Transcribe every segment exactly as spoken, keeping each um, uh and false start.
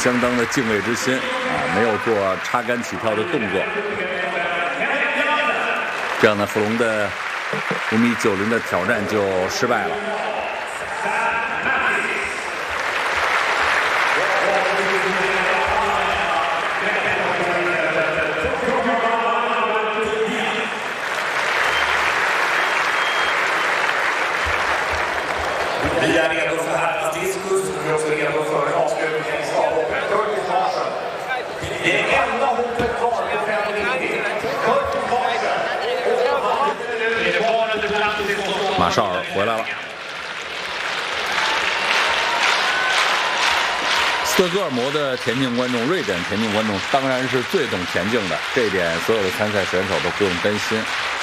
相当的敬畏之心啊，没有做插杆起跳的动作。这样呢，弗龙的五米九零的挑战就失败了。 Vi är redo för herrarnas diskus. Vi är också redo för avslutningen i stavhoppet. Curtis Larsen. Det är enda hoppet kvar med fem nittio. Curtis Larsen. Det är bara under framtid. 马绍尔回来了。斯德哥尔摩的田径观众、瑞典田径观众当然是最懂田径的，这一点所有的参赛选手都不用担心。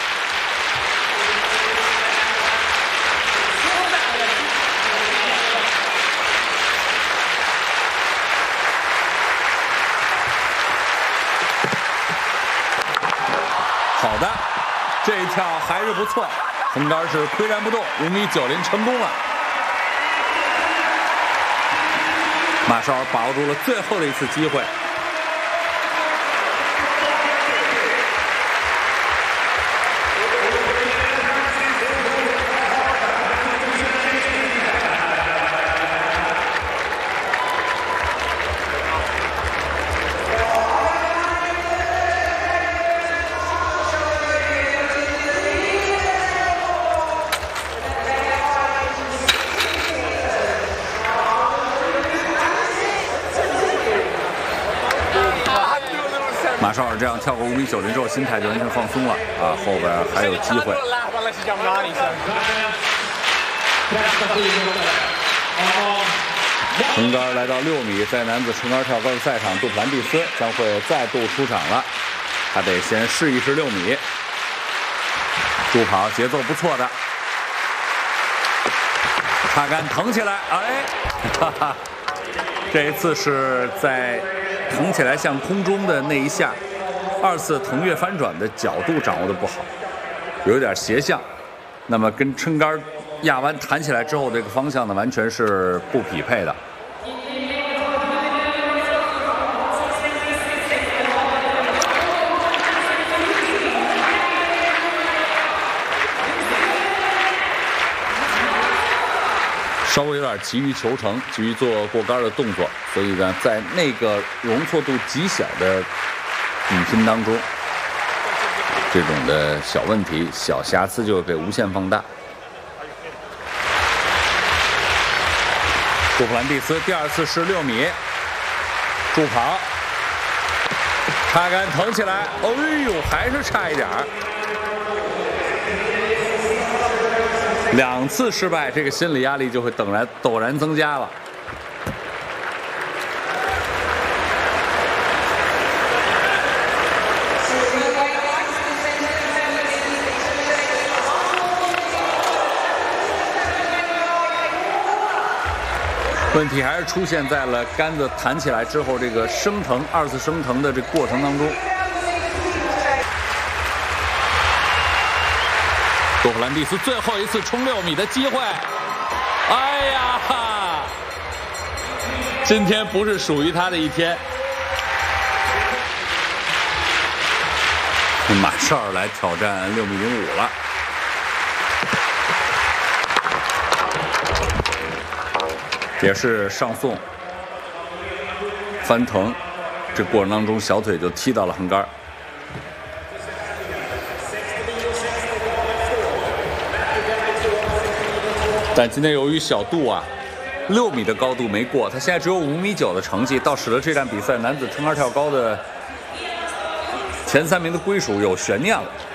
好的，这一跳还是不错，横杆是岿然不动，五米九零成功了。马绍尔把握住了最后的一次机会。马绍尔这样跳过五米九零之后，心态就完全放松了啊，后边还有机会。横杆来到六米，在男子撑杆跳高的赛场，杜普兰蒂斯将会再度出场了。他得先试一试六米。助跑节奏不错的，插杆腾起来，哎，哈哈，这一次是在。 腾起来向空中的那一下，二次腾跃翻转的角度掌握的不好，有点斜向，那么跟撑杆压弯弹起来之后，这个方向呢完全是不匹配的。稍微有点急于求成，急于做过杆的动作，所以呢，在那个容错度极小的比拼当中，这种的小问题、小瑕疵就会被无限放大。杜普兰蒂斯第二次试六米，助跑，插杆腾起来，哎呦，还是差一点儿。 两次失败，这个心理压力就会陡然陡然增加了。问题还是出现在了杆子弹起来之后，这个升腾二次升腾的这个过程当中。 杜普兰蒂斯最后一次冲六米的机会，哎呀，今天不是属于他的一天。马绍尔来挑战六米零五了，也是上送翻腾，这过程当中小腿就踢到了横杆。 但今天由于小杜啊，六米的高度没过，他现在只有五米九的成绩，倒使得这场比赛男子撑杆跳高的前三名的归属有悬念了。